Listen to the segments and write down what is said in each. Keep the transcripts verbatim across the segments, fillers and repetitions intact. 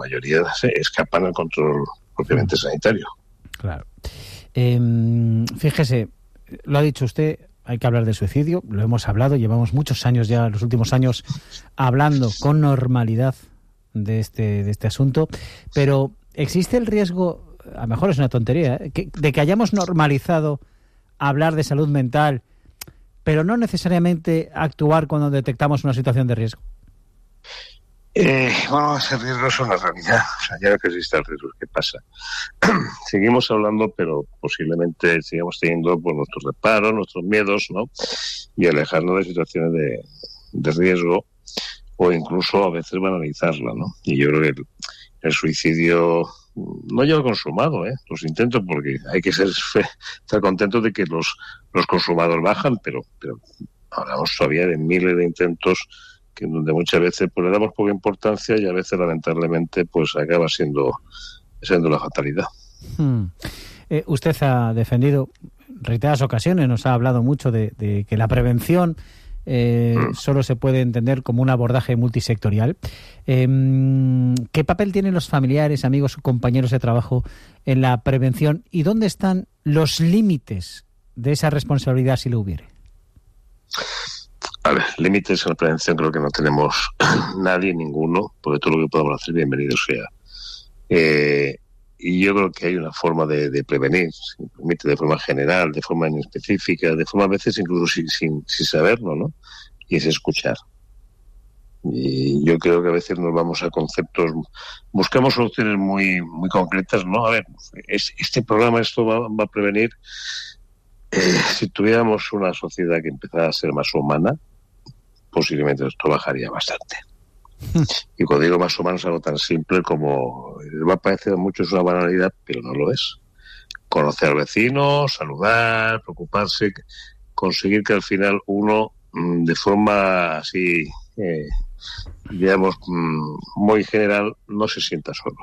mayoría se escapan al control propiamente sanitario. Claro. Eh, fíjese, lo ha dicho usted, hay que hablar de suicidio, lo hemos hablado, llevamos muchos años ya, los últimos años, hablando con normalidad de este, de este asunto, pero ¿existe el riesgo, a lo mejor es una tontería, ¿eh? que, de que hayamos normalizado hablar de salud mental, pero no necesariamente actuar cuando detectamos una situación de riesgo? Eh, bueno, ese riesgo es una realidad. O sea, ya que existe el riesgo, ¿qué pasa? Seguimos hablando, pero posiblemente sigamos teniendo pues, nuestros reparos, nuestros miedos, ¿no? Y alejarnos de situaciones de, de riesgo o incluso a veces banalizarla, ¿no? Y yo creo que el, el suicidio no lleva consumado, ¿eh? Los intentos, porque hay que ser estar contentos de que los, los consumados bajan, pero, pero hablamos todavía de miles de intentos que donde muchas veces pues le damos poca importancia y a veces lamentablemente pues acaba siendo siendo la fatalidad. Hmm. Eh, usted ha defendido reiteradas ocasiones, nos ha hablado mucho de, de que la prevención eh, hmm. solo se puede entender como un abordaje multisectorial. Eh, ¿Qué papel tienen los familiares, amigos o compañeros de trabajo en la prevención y dónde están los límites de esa responsabilidad si lo hubiere? A ver, límites en la prevención creo que no tenemos nadie, ninguno, porque todo lo que podamos hacer, bienvenido sea. Eh, y yo creo que hay una forma de, de prevenir, si me permite, de forma general, de forma específica, de forma a veces incluso sin, sin, sin saberlo, ¿no? Y es escuchar. Y yo creo que a veces nos vamos a conceptos, buscamos soluciones muy muy concretas, ¿no? A ver, es, este programa, esto va, va a prevenir. Eh, si tuviéramos una sociedad que empezara a ser más humana, posiblemente esto bajaría bastante. Y cuando digo más humano es algo tan simple como, va a parecer a muchos una banalidad, pero no lo es. Conocer al vecino, saludar, preocuparse, conseguir que al final uno, de forma así, eh, digamos, muy general, no se sienta solo.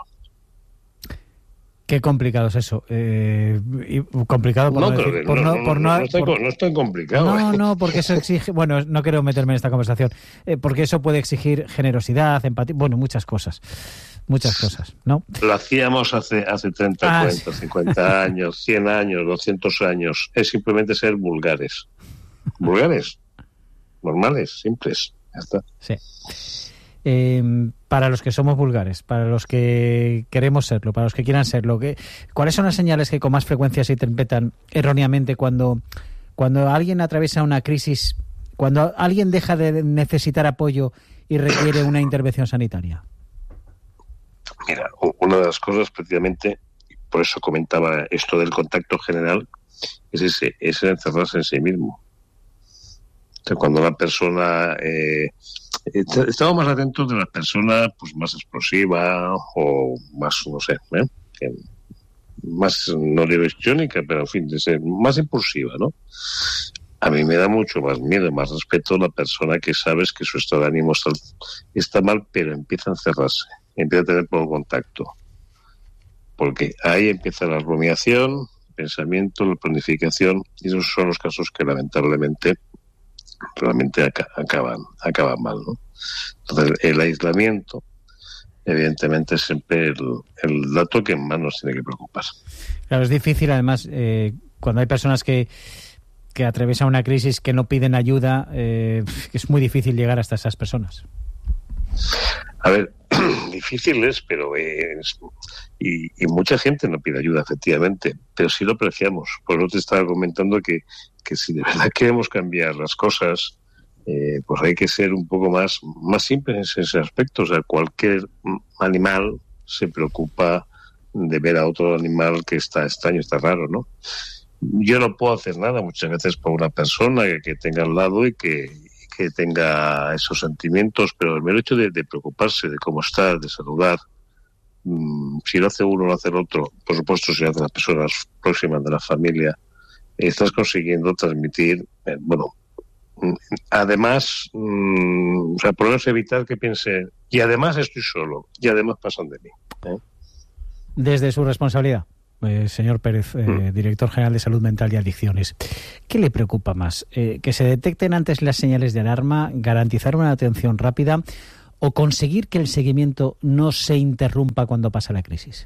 Qué complicado es eso. Eh, y complicado por no, no decir, no, por no, no, por no, no, no, está, por, no es tan complicado. No, ¿eh? no, porque eso exige... Bueno, no quiero meterme en esta conversación. Eh, porque eso puede exigir generosidad, empatía... Bueno, muchas cosas. Muchas cosas, ¿no? Lo hacíamos hace, hace treinta, ah, cuarenta, sí. cincuenta años, cien años, doscientos años. Es simplemente ser vulgares. Vulgares. Normales, simples. Ya está. Sí. Eh, para los que somos vulgares, para los que queremos serlo, para los que quieran serlo, ¿qué, ¿cuáles son las señales que con más frecuencia se interpretan erróneamente cuando, cuando alguien atraviesa una crisis, cuando alguien deja de necesitar apoyo y requiere una intervención sanitaria? Mira, una de las cosas precisamente, por eso comentaba esto del contacto general, es ese, es encerrarse en sí mismo. O sea, cuando una persona... Eh, estamos más atentos de la persona pues más explosiva o más, no sé, ¿eh? que más, no digo histriónica, pero en fin, de ser más impulsiva, ¿no? A mí me da mucho más miedo, más respeto a la persona que sabes que su estado de ánimo está, está mal, pero empieza a encerrarse, empieza a tener poco contacto. Porque ahí empieza la rumiación, el pensamiento, la planificación, y esos son los casos que lamentablemente realmente acaban acaban mal, ¿no? Entonces el aislamiento evidentemente es siempre el, el dato que más nos tiene que preocupar. Claro, es difícil además eh, cuando hay personas que que atraviesan una crisis, que no piden ayuda, eh, es muy difícil llegar hasta esas personas. A ver, difícil es, pero es, y, y mucha gente no pide ayuda, efectivamente, pero sí lo apreciamos. Por eso te estaba comentando que, que si de verdad queremos cambiar las cosas, eh, pues hay que ser un poco más, más simples en ese aspecto. O sea, cualquier animal se preocupa de ver a otro animal que está extraño, está raro, ¿no? Yo no puedo hacer nada muchas veces por una persona que, que tenga al lado y que, que tenga esos sentimientos, pero el mero hecho de, de preocuparse de cómo está, de saludar, mmm, si lo hace uno, lo hace el otro, por supuesto si lo hacen las personas próximas de la familia, estás consiguiendo transmitir, eh, bueno, además, mmm, o sea, por lo menos evitar que piense, y además estoy solo, y además pasan de mí. ¿eh? Desde su responsabilidad. Eh, señor Pérez, eh, mm. director general de Salud Mental y Adicciones, ¿qué le preocupa más? Eh, ¿Que se detecten antes las señales de alarma, garantizar una atención rápida o conseguir que el seguimiento no se interrumpa cuando pasa la crisis?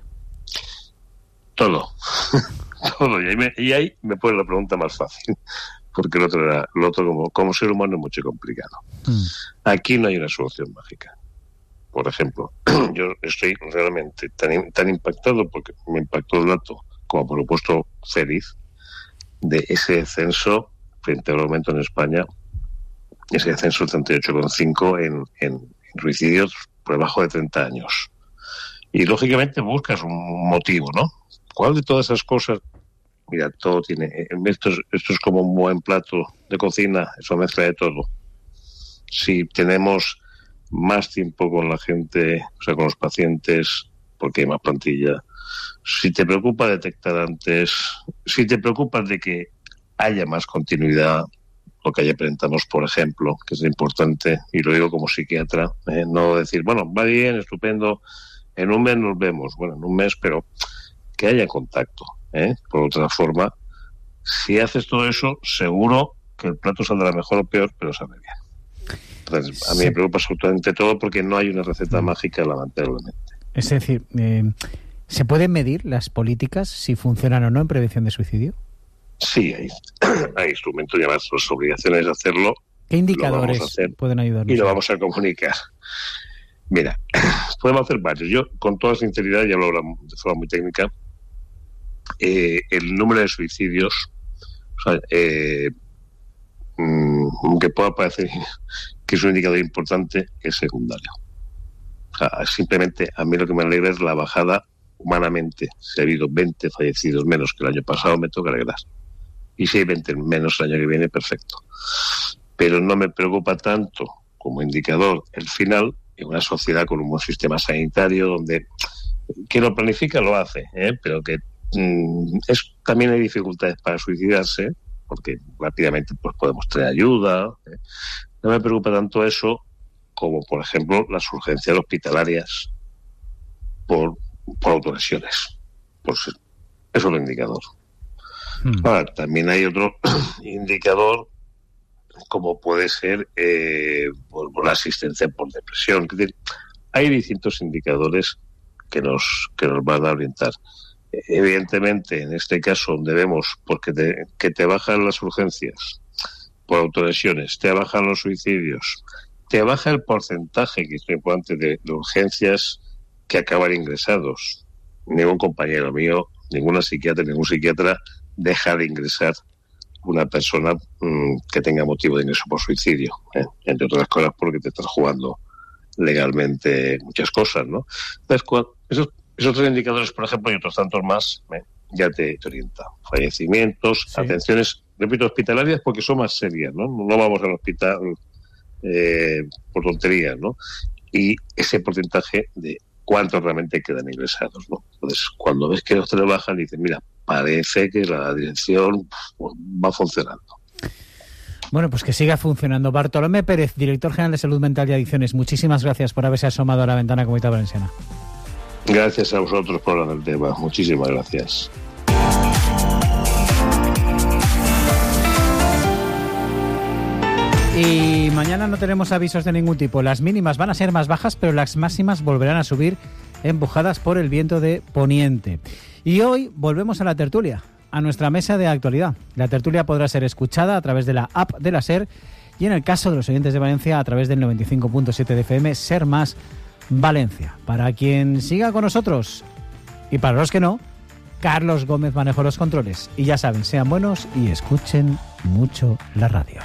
Todo. Todo. Y ahí, me, y ahí me pone la pregunta más fácil. Porque lo otro, era, lo otro como, como ser humano es mucho complicado. Mm. Aquí no hay una solución mágica. Por ejemplo, yo estoy realmente tan, tan impactado, porque me impactó el dato, como por supuesto feliz, de ese descenso frente al aumento en España, ese descenso del treinta y ocho coma cinco en, en, en suicidios por debajo de treinta años. Y lógicamente buscas un motivo, ¿no? ¿Cuál de todas esas cosas? Mira, todo tiene... Esto es, esto es como un buen plato de cocina, eso mezcla de todo. Si tenemos más tiempo con la gente, o sea, con los pacientes, porque hay más plantilla, si te preocupa detectar antes, si te preocupa de que haya más continuidad, lo que ayer presentamos, por ejemplo, que es importante, y lo digo como psiquiatra, ¿eh? No decir, bueno, va bien, estupendo, en un mes nos vemos, bueno, en un mes, pero que haya contacto. ¿Eh? Por otra forma, si haces todo eso, seguro que el plato saldrá mejor o peor, pero sabe bien. Entonces, a mí sí. me preocupa absolutamente todo porque no hay una receta mágica, lamentablemente. Es decir, eh, ¿se pueden medir las políticas si funcionan o no en prevención de suicidio? Sí, hay, hay instrumentos y además las obligaciones de hacerlo. ¿Qué indicadores pueden ayudarnos? Y lo vamos a comunicar. Mira, podemos hacer varios. Yo, con toda sinceridad, ya lo hablo de forma muy técnica, Eh, el número de suicidios, o sea, eh, aunque pueda parecer que es un indicador importante, es secundario. O sea, simplemente a mí lo que me alegra es la bajada humanamente. Si ha habido veinte fallecidos menos que el año pasado, me toca alegrar. Y si hay veinte menos el año que viene, perfecto. Pero no me preocupa tanto como indicador el final en una sociedad con un buen sistema sanitario donde quien lo planifica lo hace, ¿eh? Pero que Es, también hay dificultades para suicidarse, porque rápidamente pues podemos tener ayuda. ¿eh? No me preocupa tanto eso como, por ejemplo, las urgencias hospitalarias por, por autolesiones. Pues eso es un indicador. Hmm. Ahora, también hay otro indicador, como puede ser eh, por, por la asistencia por depresión. Es decir, hay distintos indicadores que nos, que nos van a orientar. Evidentemente, en este caso, donde vemos porque te, que te bajan las urgencias por autolesiones, te bajan los suicidios, te baja el porcentaje, que es muy importante, de, de urgencias que acaban ingresados. Ningún compañero mío, ninguna psiquiatra, ningún psiquiatra deja de ingresar una persona mmm, que tenga motivo de ingreso por suicidio, ¿eh? Entre otras cosas porque te estás jugando legalmente muchas cosas, ¿no? Entonces, cuando, esos Esos tres indicadores, por ejemplo, y otros tantos más, ¿eh? ya te, te orientan. Fallecimientos, sí. Atenciones, repito, hospitalarias, porque son más serias, ¿no? No vamos al hospital eh, por tonterías, ¿no? Y ese porcentaje de cuántos realmente quedan ingresados, ¿no? Entonces, cuando ves que los te lo bajan, dices, mira, parece que la dirección pues, va funcionando. Bueno, pues que siga funcionando. Bartolomé Pérez, director general de Salud Mental y Adicciones, muchísimas gracias por haberse asomado a la ventana Comunidad Valenciana. Gracias a vosotros por hablar del tema. Muchísimas gracias. Y mañana no tenemos avisos de ningún tipo. Las mínimas van a ser más bajas, pero las máximas volverán a subir, empujadas por el viento de poniente. Y hoy volvemos a la tertulia, a nuestra mesa de actualidad. La tertulia podrá ser escuchada a través de la app de la SER y, en el caso de los oyentes de Valencia, a través del noventa y cinco punto siete de F M, SER Más Valencia. Para quien siga con nosotros y para los que no, Carlos Gómez manejó los controles. Y ya saben, sean buenos y escuchen mucho la radio.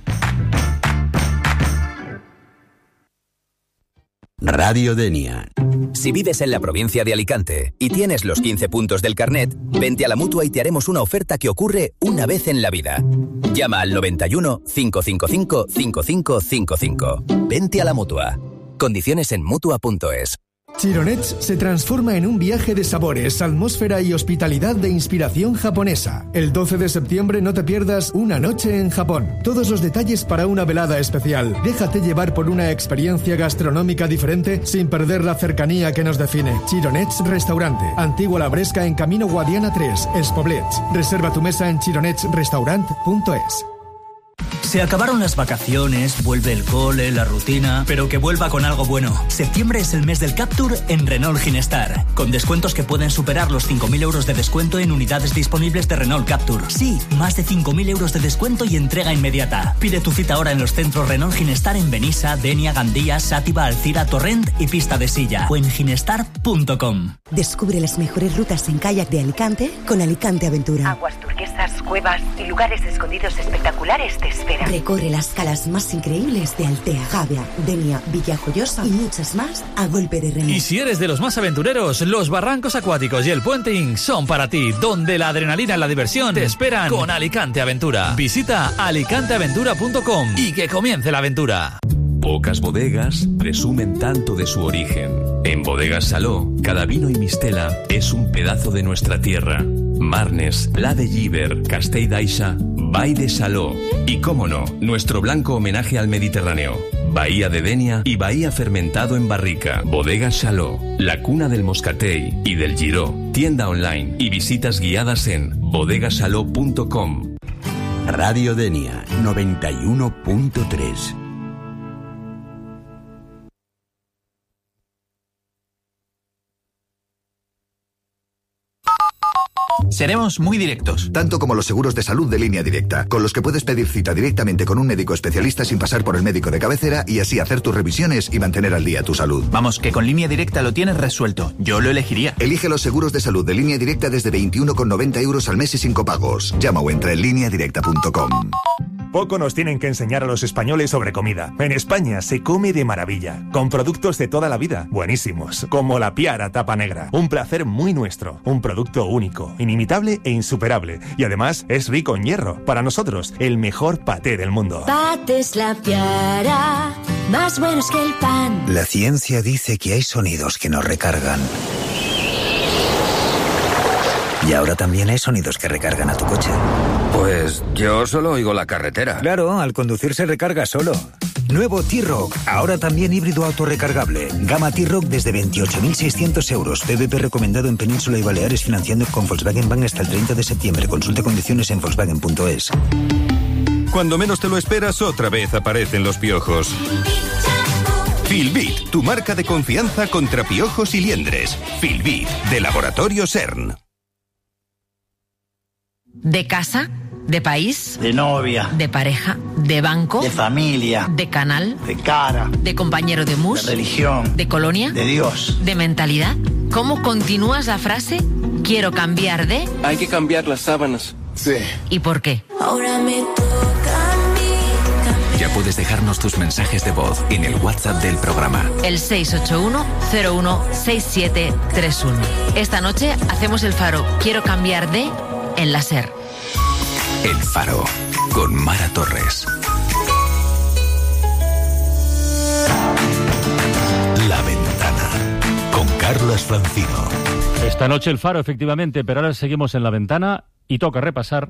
Radio Denia. Si vives en la provincia de Alicante y tienes los quince puntos del carnet, vente a la Mutua y te haremos una oferta que ocurre una vez en la vida. Llama al noventa y uno, cinco cinco cinco, cinco cinco cinco cinco. Vente a la Mutua. Condiciones en Mutua punto es. Chironets se transforma en un viaje de sabores, atmósfera y hospitalidad de inspiración japonesa. El doce de septiembre no te pierdas Una noche en Japón. Todos los detalles para una velada especial. Déjate llevar por una experiencia gastronómica diferente sin perder la cercanía que nos define. Chironets Restaurante, Antigua La Bresca en Camino Guadiana tres, Els Poblets. Reserva tu mesa en chironets restaurant punto es. Se acabaron las vacaciones, vuelve el cole, la rutina, pero que vuelva con algo bueno. Septiembre es el mes del Captur en Renault Ginestar, con descuentos que pueden superar los cinco mil euros de descuento en unidades disponibles de Renault Captur. Sí, más de cinco mil euros de descuento y entrega inmediata. Pide tu cita ahora en los centros Renault Ginestar en Benissa, Denia, Gandía, Sátiva, Alcira, Torrent y Pista de Silla, o en ginestar punto com. Descubre las mejores rutas en kayak de Alicante con Alicante Aventura. Aguas turquesas, cuevas y lugares escondidos espectaculares te esperan. Recorre las calas más increíbles de Altea, Javia, Denia, Villajoyosa y muchas más a golpe de remo. Y si eres de los más aventureros, los barrancos acuáticos y el puenting son para ti, donde la adrenalina y la diversión te esperan con Alicante Aventura. Visita alicante aventura punto com y que comience la aventura. Pocas bodegas presumen tanto de su origen. En Bodegas Saló, cada vino y mistela es un pedazo de nuestra tierra. Marnes, La de Llíber, Castell d'Aixa, Vall de Saló. Y cómo no, nuestro blanco homenaje al Mediterráneo. Bahía de Denia y Bahía fermentado en barrica. Bodegas Saló, la cuna del moscatell y del giró. Tienda online y visitas guiadas en bodegas saló punto com. Radio Denia noventa y uno punto tres. Seremos muy directos. Tanto como los seguros de salud de Línea Directa, con los que puedes pedir cita directamente con un médico especialista sin pasar por el médico de cabecera y así hacer tus revisiones y mantener al día tu salud. Vamos, que con Línea Directa lo tienes resuelto. Yo lo elegiría. Elige los seguros de salud de Línea Directa desde veintiuno con noventa euros al mes y sin copagos. Llama o entra en línea directa punto com. Poco nos tienen que enseñar a los españoles sobre comida. En España se come de maravilla, con productos de toda la vida, buenísimos, como la Piara Tapa Negra. Un placer muy nuestro, un producto único, inimitable e insuperable. Y además es rico en hierro. Para nosotros, el mejor paté del mundo. Patés La Piara, más buenos que el pan. La ciencia dice que hay sonidos que nos recargan. Y ahora también hay sonidos que recargan a tu coche. Pues yo solo oigo la carretera. Claro, al conducir se recarga solo. Nuevo T-Rock, ahora también híbrido autorrecargable. Gama T-Rock desde veintiocho mil seiscientos euros. P V P recomendado en Península y Baleares, financiando con Volkswagen Bank hasta el treinta de septiembre. Consulte condiciones en volkswagen punto es. Cuando menos te lo esperas, otra vez aparecen los piojos. Filbit, tu marca de confianza contra piojos y liendres. Filbit, de Laboratorio CERN. ¿De casa? ¿De país? De novia. ¿De pareja? ¿De banco? De familia. ¿De canal? De cara. ¿De compañero de mus? De religión. ¿De colonia? De Dios. ¿De mentalidad? ¿Cómo continúas la frase? Quiero cambiar de... Hay que cambiar las sábanas. Sí. ¿Y por qué? Ahora me toca a mí. Ya puedes dejarnos tus mensajes de voz en el WhatsApp del programa. El seis ocho uno cero uno seis siete tres uno. Esta noche hacemos el faro Quiero cambiar de... en la SER. El Faro, con Mara Torres. La Ventana, con Carlos Francino. Esta noche el Faro, efectivamente, pero ahora seguimos en La Ventana y toca repasar...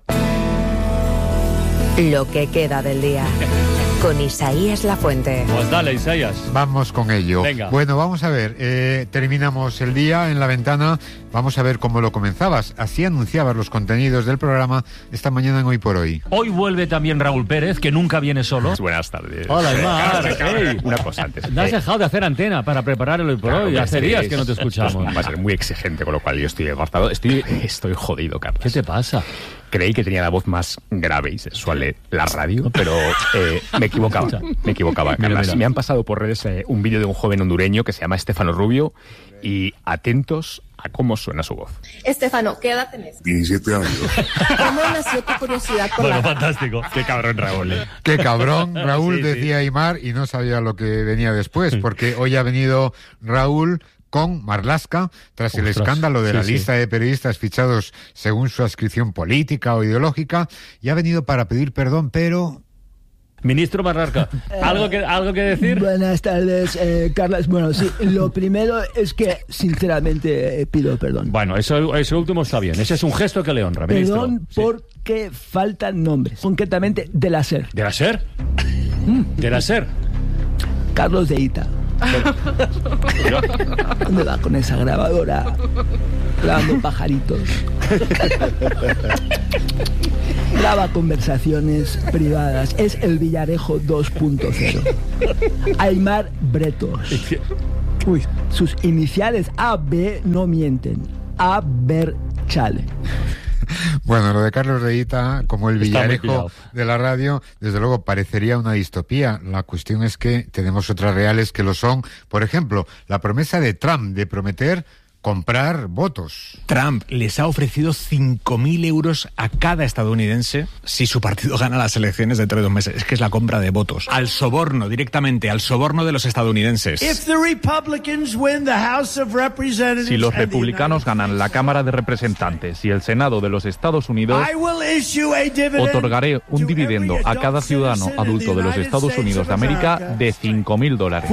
lo que queda del día. Con Isaías Lafuente. Pues dale, Isaías. Vamos con ello. Venga. Bueno, vamos a ver. Eh, terminamos el día en La Ventana. Vamos a ver cómo lo comenzabas. Así anunciabas los contenidos del programa esta mañana en Hoy por Hoy. Hoy vuelve también Raúl Pérez, que nunca viene solo. Buenas tardes. Hola, Mar. Eh, Hey. Una cosa antes. No has eh, dejado de hacer antena para preparar el Hoy por claro, Hoy. Hace sí, días que no te escuchamos. Va a ser muy exigente, con lo cual yo estoy agotado. Estoy, estoy jodido, Carlos. ¿Qué te pasa? Creí que tenía la voz más grave y sexual de la radio, pero eh, me equivocaba. Me equivocaba, Carlos. Mira, mira. Me han pasado por redes eh, un vídeo de un joven hondureño que se llama Estefano Rubio y atentos a cómo suena su voz. Estefano, ¿qué edad tenés? diecisiete años. ¿Cómo nació tu curiosidad por bueno, la radio? fantástico. Qué cabrón, Raúl. ¿eh? Qué cabrón, Raúl, sí, decía sí. Aymar, y no sabía lo que venía después, porque hoy ha venido Raúl con Marlaska, tras Ostras, el escándalo de sí, la sí. lista de periodistas fichados según su adscripción política o ideológica, y ha venido para pedir perdón, pero... Ministro Marlaska, ¿algo que, ¿algo que decir? Buenas tardes, eh, Carlos. Bueno, sí, lo primero es que, sinceramente, eh, pido perdón. Bueno, eso, eso último está bien. Ese es un gesto que le honra, ministro. Perdón sí. porque faltan nombres, concretamente de la SER. ¿De la SER? Mm. ¿De la SER? Carlos de Ita. Pero... ¿Dónde va con esa grabadora grabando pajaritos? graba conversaciones privadas. Es el Villarejo dos punto cero. Aymar Bretos. Uy, sus iniciales A B no mienten. A Ver Chale. Bueno, lo de Carlos Reyita, como el Villarejo de la radio, desde luego parecería una distopía. La cuestión es que tenemos otras reales que lo son. Por ejemplo, la promesa de Trump de prometer comprar votos. Trump les ha ofrecido cinco mil euros a cada estadounidense si su partido gana las elecciones dentro de dos meses. Es que es la compra de votos. Al soborno, directamente, al soborno de los estadounidenses. Si los republicanos ganan la Cámara de Representantes y el Senado de los Estados Unidos, otorgaré un dividendo a cada ciudadano adulto de los Estados Unidos de América de cinco mil dólares.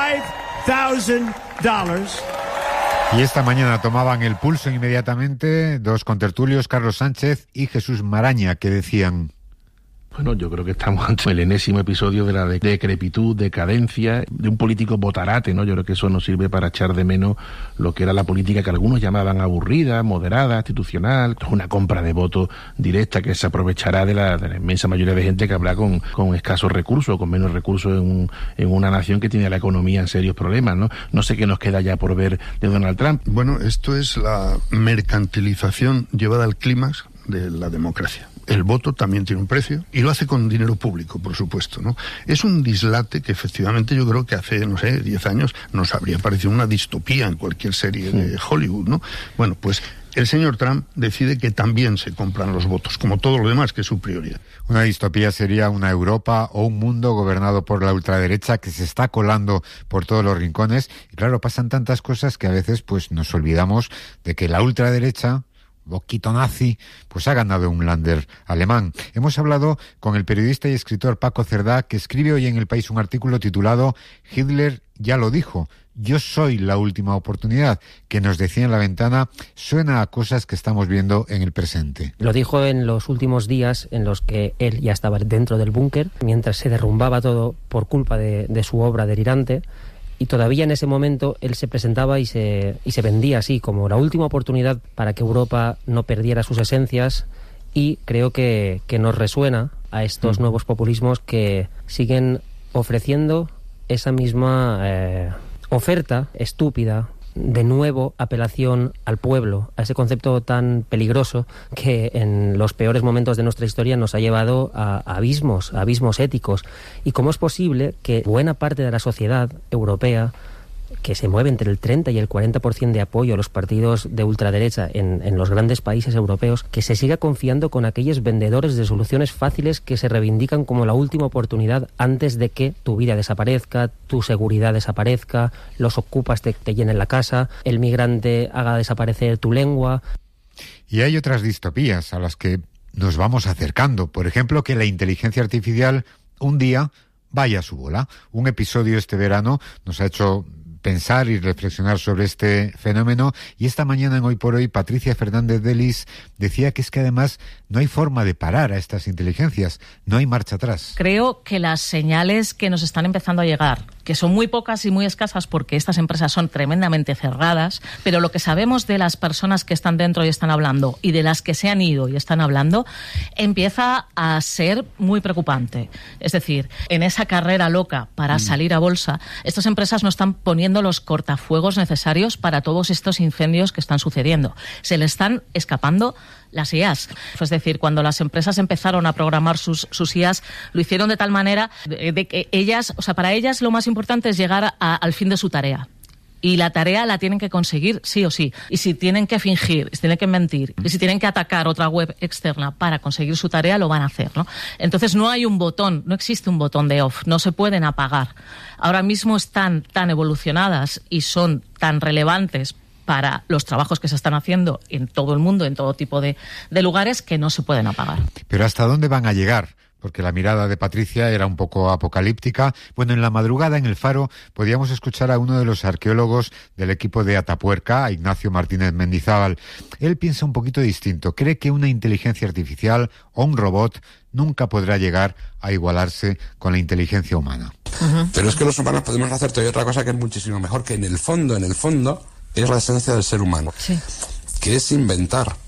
Y esta mañana tomaban el pulso inmediatamente dos contertulios, Carlos Sánchez y Jesús Maraña, que decían... Bueno, yo creo que estamos ante el enésimo episodio de la de decrepitud, decadencia, de un político botarate, ¿no? Yo creo que eso nos sirve para echar de menos lo que era la política que algunos llamaban aburrida, moderada, institucional, una compra de votos directa que se aprovechará de la, de la inmensa mayoría de gente que habrá con, con escasos recursos, con menos recursos en, un, en una nación que tiene la economía en serios problemas, ¿no? No sé qué nos queda ya por ver de Donald Trump. Bueno, esto es la mercantilización llevada al clímax de la democracia. El voto también tiene un precio y lo hace con dinero público, por supuesto, ¿no? Es un dislate que efectivamente yo creo que hace, no sé, diez años nos habría parecido una distopía en cualquier serie de Hollywood, ¿no? Bueno, pues el señor Trump decide que también se compran los votos, como todo lo demás, que es su prioridad. Una distopía sería una Europa o un mundo gobernado por la ultraderecha que se está colando por todos los rincones. Y claro, pasan tantas cosas que a veces pues nos olvidamos de que la ultraderecha, boquito nazi, pues ha ganado un Länder alemán. Hemos hablado con el periodista y escritor Paco Cerdá, que escribe hoy en El País un artículo titulado Hitler ya lo dijo, yo soy la última oportunidad, que nos decía en La Ventana, suena a cosas que estamos viendo en el presente. Lo dijo en los últimos días en los que él ya estaba dentro del búnker, mientras se derrumbaba todo por culpa de, de su obra delirante. Y todavía en ese momento él se presentaba y se, y se vendía así, como la última oportunidad para que Europa no perdiera sus esencias, y creo que, que nos resuena a estos nuevos populismos que siguen ofreciendo esa misma eh, oferta estúpida, de nuevo apelación al pueblo, a ese concepto tan peligroso que en los peores momentos de nuestra historia nos ha llevado a abismos, a abismos éticos. ¿Y cómo es posible que buena parte de la sociedad europea, que se mueve entre el treinta y el cuarenta por ciento de apoyo a los partidos de ultraderecha en, en los grandes países europeos, que se siga confiando con aquellos vendedores de soluciones fáciles que se reivindican como la última oportunidad antes de que tu vida desaparezca, tu seguridad desaparezca, los ocupas te, te llenen la casa, el migrante haga desaparecer tu lengua? Y hay otras distopías a las que nos vamos acercando. Por ejemplo, que la inteligencia artificial un día vaya a su bola. Un episodio este verano nos ha hecho pensar y reflexionar sobre este fenómeno, y esta mañana en Hoy por Hoy Patricia Fernández de Lis decía que es que además no hay forma de parar a estas inteligencias, no hay marcha atrás. Creo que las señales que nos están empezando a llegar, que son muy pocas y muy escasas porque estas empresas son tremendamente cerradas, pero lo que sabemos de las personas que están dentro y están hablando y de las que se han ido y están hablando, empieza a ser muy preocupante. Es decir, en esa carrera loca para mm. salir a bolsa, estas empresas no están poniendo los cortafuegos necesarios para todos estos incendios que están sucediendo. Se le están escapando las I As. Es decir, cuando las empresas empezaron a programar sus, sus I As, lo hicieron de tal manera de, de que ellas, o sea, para ellas lo más importante es llegar a, al fin de su tarea. Y la tarea la tienen que conseguir sí o sí. Y si tienen que fingir, si tienen que mentir, y si tienen que atacar otra web externa para conseguir su tarea, lo van a hacer, ¿no? Entonces no hay un botón, no existe un botón de off, no se pueden apagar. Ahora mismo están tan evolucionadas y son tan relevantes para los trabajos que se están haciendo en todo el mundo, en todo tipo de, de lugares, que no se pueden apagar. Pero ¿hasta dónde van a llegar? Porque la mirada de Patricia era un poco apocalíptica. Bueno, en la madrugada en El Faro podíamos escuchar a uno de los arqueólogos del equipo de Atapuerca, a Ignacio Martínez Mendizábal. Él piensa un poquito distinto. Cree que una inteligencia artificial o un robot nunca podrá llegar a igualarse con la inteligencia humana. Uh-huh. Pero es que los humanos podemos hacer todavía otra cosa que es muchísimo mejor, que en el fondo, en el fondo, es la esencia del ser humano. Sí. Que es inventar,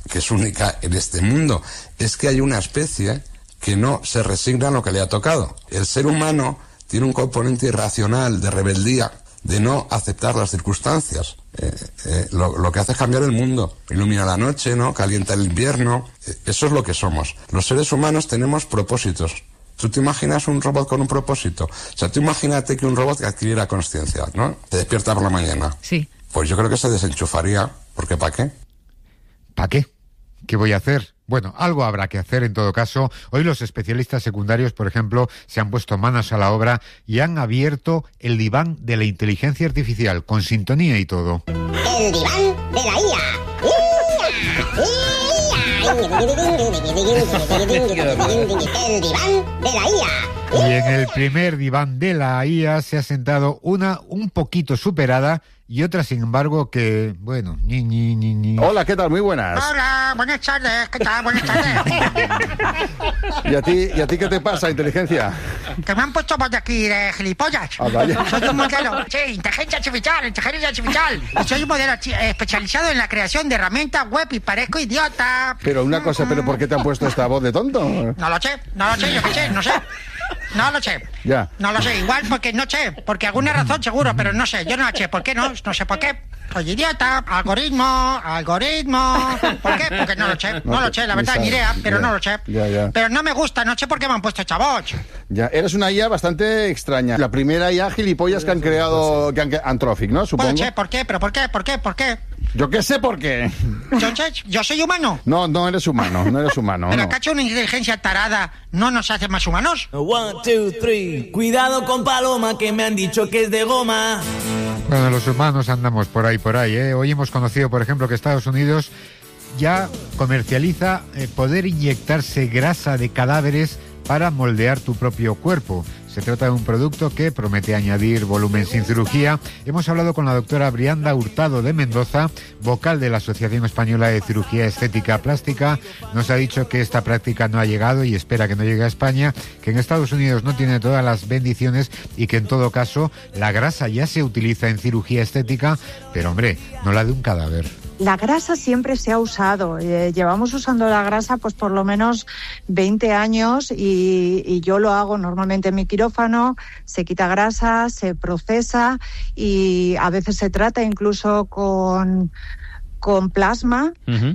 que es única en este mundo, es que hay una especie que no se resigna a lo que le ha tocado. El ser humano tiene un componente irracional de rebeldía, de no aceptar las circunstancias. Eh, eh, lo, lo que hace es cambiar el mundo. Ilumina la noche, ¿no? Calienta el invierno. Eh, eso es lo que somos. Los seres humanos tenemos propósitos. ¿Tú te imaginas un robot con un propósito? O sea, tú imagínate que un robot que adquiriera conciencia, ¿no? Te despierta por la mañana. Sí. Pues yo creo que se desenchufaría. Porque ¿para qué? ¿Para qué? ¿Qué voy a hacer? Bueno, algo habrá que hacer en todo caso. Hoy los especialistas secundarios, por ejemplo, se han puesto manos a la obra y han abierto el diván de la inteligencia artificial, con sintonía y todo. El diván de la I A. El diván de la I A. Y en el primer diván de la I A se ha sentado una un poquito superada y otra, sin embargo, que, bueno, ni, ni, ni, ni. Hola, ¿qué tal? Muy buenas. Hola, buenas tardes, ¿qué tal? Buenas tardes. ¿Y a ti, y a ti qué te pasa, inteligencia? Que me han puesto voz de aquí de gilipollas. Ah, vaya. Soy un modelo, sí, inteligencia artificial, inteligencia artificial. Y soy un modelo especializado en la creación de herramientas web y parezco idiota. Pero una cosa, ¿pero por qué te han puesto esta voz de tonto? No lo sé, no lo sé, yo qué sé, no sé. No lo sé. Ya. No lo sé, igual porque no sé, porque alguna razón seguro, pero no sé, yo no lo sé, ¿por qué no? No sé por qué. Soy idiota, algoritmo, algoritmo. ¿Por qué? Porque no lo sé, no, no lo sé, la verdad, ni idea, pero ya, no lo sé. Ya, ya. Pero no me gusta, no sé por qué me han puesto esta voz. Ya, eres una I A bastante extraña. La primera I A gilipollas que han creado, que han, Anthropic, ¿no? Supongo. Bueno, che, ¿por qué? ¿Pero por qué? ¿Por qué? ¿Por qué? Yo qué sé por qué. Entonces, ¿yo soy humano? No, no eres humano, no eres humano. ¿Pero no. acaso una inteligencia tarada no nos hace más humanos? One, two, three. Cuidado con Paloma, que me han dicho que es de goma. Bueno, los humanos andamos por ahí, por ahí, ¿eh? Hoy hemos conocido, por ejemplo, que Estados Unidos ya comercializa eh, poder inyectarse grasa de cadáveres para moldear tu propio cuerpo. Se trata de un producto que promete añadir volumen sin cirugía. Hemos hablado con la doctora Brianda Hurtado de Mendoza, vocal de la Asociación Española de Cirugía Estética Plástica. Nos ha dicho que esta práctica no ha llegado y espera que no llegue a España, que en Estados Unidos no tiene todas las bendiciones y que en todo caso la grasa ya se utiliza en cirugía estética, pero hombre, no la de un cadáver. La grasa siempre se ha usado. Eh, llevamos usando la grasa pues por lo menos veinte años y, y yo lo hago normalmente en mi quirófano. Se quita grasa, se procesa y a veces se trata incluso con, con plasma. Uh-huh.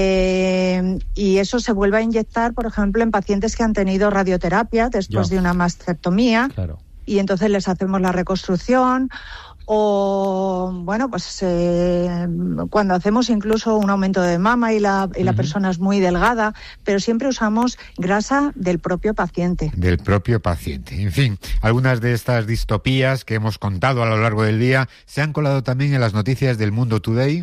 Eh, y eso se vuelve a inyectar, por ejemplo, en pacientes que han tenido radioterapia después yeah. de una mastectomía. Claro. Y entonces les hacemos la reconstrucción. O, bueno, pues eh, cuando hacemos incluso un aumento de mama y la, y la uh-huh. persona es muy delgada, pero siempre usamos grasa del propio paciente. Del propio paciente. En fin, algunas de estas distopías que hemos contado a lo largo del día se han colado también en las noticias del Mundo Today.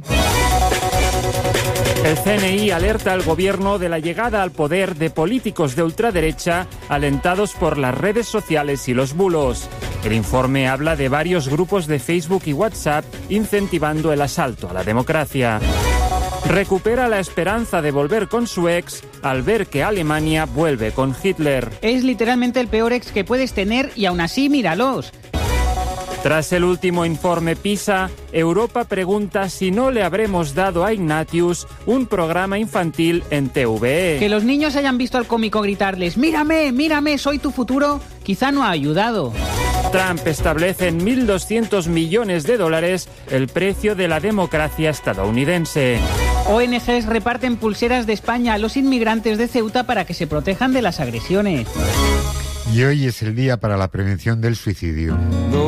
El C N I alerta al gobierno de la llegada al poder de políticos de ultraderecha alentados por las redes sociales y los bulos. El informe habla de varios grupos de Facebook y WhatsApp incentivando el asalto a la democracia. Recupera la esperanza de volver con su ex al ver que Alemania vuelve con Hitler. Es literalmente el peor ex que puedes tener y aún así míralos. Tras el último informe PISA, Europa pregunta si no le habremos dado a Ignatius un programa infantil en T V E. Que los niños hayan visto al cómico gritarles «Mírame, mírame, soy tu futuro», quizá no ha ayudado. Trump establece en mil doscientos millones de dólares el precio de la democracia estadounidense. O N Ges reparten pulseras de España a los inmigrantes de Ceuta para que se protejan de las agresiones. Y hoy es el día para la prevención del suicidio.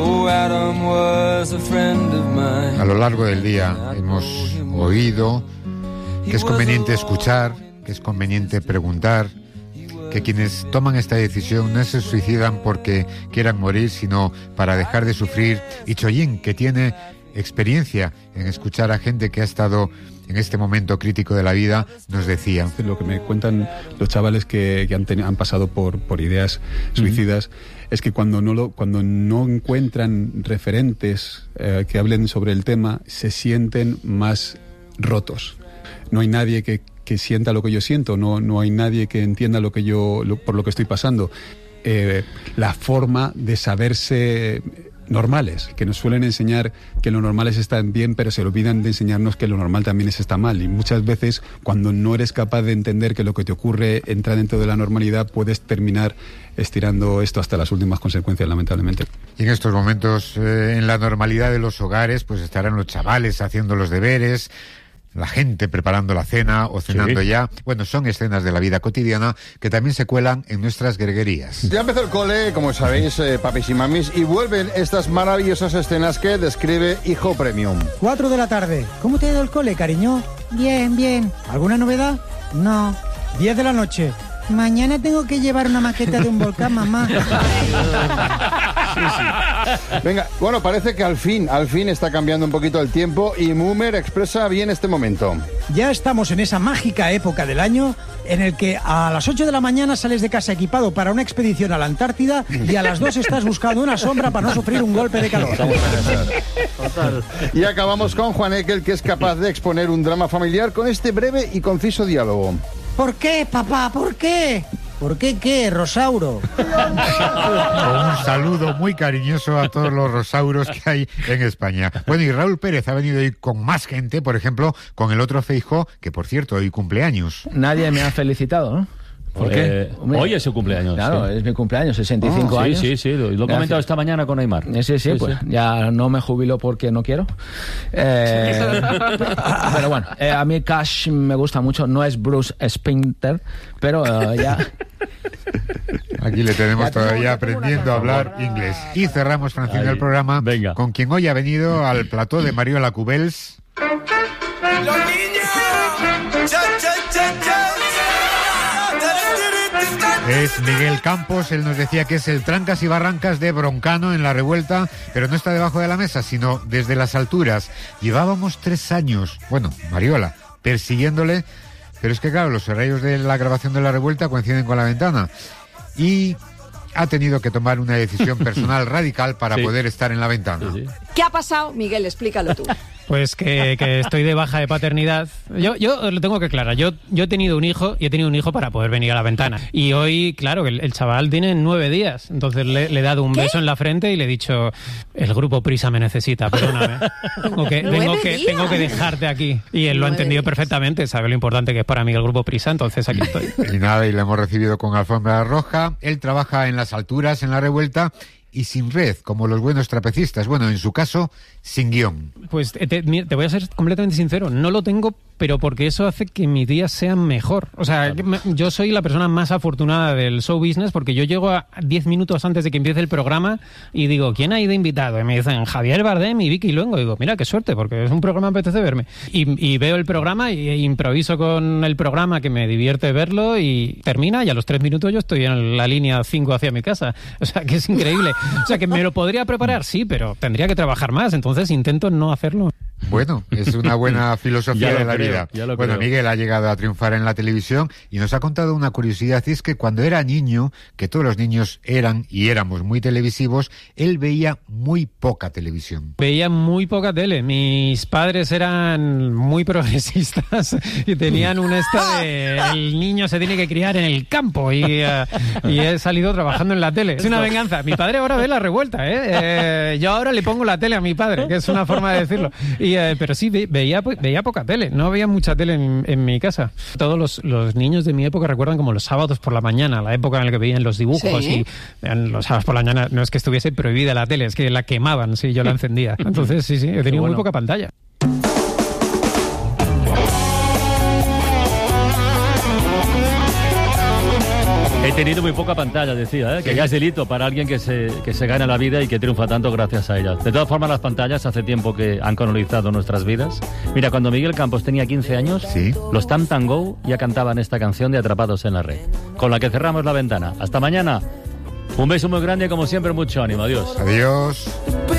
A lo largo del día hemos oído que es conveniente escuchar, que es conveniente preguntar, que quienes toman esta decisión no se suicidan porque quieran morir, sino para dejar de sufrir. Y Choyin, que tiene experiencia en escuchar a gente que ha estado en este momento crítico de la vida, nos decía. Lo que me cuentan los chavales que, que han, ten, han pasado por, por ideas suicidas uh-huh. es que cuando no, lo, cuando no encuentran referentes eh, que hablen sobre el tema, se sienten más rotos. No hay nadie que, que sienta lo que yo siento, no, no hay nadie que entienda lo que yo, lo, por lo que estoy pasando. Eh, la forma de saberse normales, que nos suelen enseñar que lo normal es estar bien, pero se olvidan de enseñarnos que lo normal también es estar mal. Y muchas veces, cuando no eres capaz de entender que lo que te ocurre entra dentro de la normalidad, puedes terminar estirando esto hasta las últimas consecuencias, lamentablemente. Y en estos momentos, eh, en la normalidad de los hogares, pues estarán los chavales haciendo los deberes, la gente preparando la cena o cenando sí. ya. Bueno, son escenas de la vida cotidiana que también se cuelan en nuestras greguerías. Ya empezó el cole, como sabéis, eh, papis y mamis, y vuelven estas maravillosas escenas que describe Hijo Premium. Cuatro de la tarde. ¿Cómo te ha ido el cole, cariño? Bien, bien. ¿Alguna novedad? No. Diez de la noche. Mañana tengo que llevar una maqueta de un volcán, mamá. Sí, sí. Venga, bueno, parece que al fin, al fin está cambiando un poquito el tiempo y Moomer expresa bien este momento. Ya estamos en esa mágica época del año en el que a las ocho de la mañana sales de casa equipado para una expedición a la Antártida y a las dos estás buscando una sombra para no sufrir un golpe de calor. Y acabamos con Juan Ekel, que es capaz de exponer un drama familiar con este breve y conciso diálogo. ¿Por qué, papá? ¿Por qué? ¿Por qué qué, Rosauro? Un saludo muy cariñoso a todos los rosauros que hay en España. Bueno, y Raúl Pérez ha venido hoy con más gente, por ejemplo, con el otro Feijóo, que por cierto, hoy cumpleaños. Nadie me ha felicitado, ¿no? ¿Por qué? Eh, hoy es su cumpleaños. Claro, sí. Es mi cumpleaños, sesenta y cinco oh, años. Sí, sí, sí, lo, lo he comentado esta mañana con Aymar. Sí, sí, sí, pues sí. Ya no me jubilo porque no quiero. Eh, pero bueno, eh, a mí Cash me gusta mucho, no es Bruce Springsteen, pero uh, ya... Aquí le tenemos todavía aprendiendo a hablar inglés. Y cerramos, Francino, Ahí. el programa Venga. con quien hoy ha venido al plató de Mariola Cubels. ¡Los niños! ¡Cha, cha, cha, cha! Es Miguel Campos. Él nos decía que es el trancas y barrancas de Broncano en La Revuelta, pero no está debajo de la mesa, sino desde las alturas. Llevábamos tres años, bueno, Mariola, persiguiéndole, pero es que claro, los horarios de la grabación de La Revuelta coinciden con La Ventana. Y ha tenido que tomar una decisión personal radical para sí. poder estar en La Ventana. Sí, sí. ¿Qué ha pasado, Miguel? Explícalo tú. Pues que, que estoy de baja de paternidad. Yo, yo lo tengo que aclarar. Yo, yo he tenido un hijo y he tenido un hijo para poder venir a La Ventana. Y hoy, claro, el, el chaval tiene nueve días. Entonces le, le he dado un ¿Qué? beso en la frente y le he dicho, el grupo Prisa me necesita, perdóname. Tengo que, tengo que, tengo que dejarte aquí. Y él lo ha entendido perfectamente, sabe lo importante que es para mí el grupo Prisa, entonces aquí estoy. Y nada, y le hemos recibido con alfombra roja. Él trabaja en las alturas, en La Revuelta, y sin red, como los buenos trapecistas. Bueno, en su caso, sin guión. Pues te, te voy a ser completamente sincero, no lo tengo, pero porque eso hace que mis días sean mejor. O sea, claro. yo soy la persona más afortunada del show business porque yo llego a diez minutos antes de que empiece el programa y digo, ¿quién ha ido invitado? Y me dicen, Javier Bardem y Vicky Luengo. Y digo, mira, qué suerte, porque es un programa que apetece verme. Y, y veo el programa y e improviso con el programa, que me divierte verlo, y termina y a los tres minutos yo estoy en la línea cinco hacia mi casa. O sea, que es increíble. O sea, que me lo podría preparar, sí, pero tendría que trabajar más, entonces intento no hacerlo. Bueno, es una buena filosofía de la creo, vida. Bueno, creo. Miguel ha llegado a triunfar en la televisión y nos ha contado una curiosidad, y es que cuando era niño, que todos los niños eran y éramos muy televisivos, él veía muy poca televisión. Veía muy poca tele. Mis padres eran muy progresistas y tenían un esta de el niño se tiene que criar en el campo y, uh, y he salido trabajando en la tele. Es una venganza. Mi padre ahora ve La Revuelta, ¿eh? eh yo ahora le pongo la tele a mi padre, que es una forma de decirlo. Y, eh, pero sí, ve, veía, veía poca tele, no veía mucha tele en, en mi casa. Todos los, los niños de mi época recuerdan como los sábados por la mañana, la época en la que veían los dibujos. ¿Sí? Y en los sábados por la mañana no es que estuviese prohibida la tele, es que la quemaban, sí, yo la encendía. Entonces sí, sí, he tenido bueno. muy poca pantalla. He tenido muy poca pantalla, decía, ¿eh? que ya es delito para alguien que se, que se gana la vida y que triunfa tanto gracias a ellas. De todas formas, las pantallas hace tiempo que han colonizado nuestras vidas. Mira, cuando Miguel Campos tenía quince años, ¿sí? los Tam Tam Go ya cantaban esta canción de Atrapados en la Red, con la que cerramos La Ventana. Hasta mañana. Un beso muy grande, como siempre, mucho ánimo. Adiós. Adiós.